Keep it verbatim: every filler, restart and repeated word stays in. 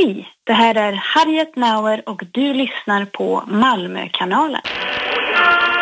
Hej, det här är Harriet Nauer och du lyssnar på Malmökanalen.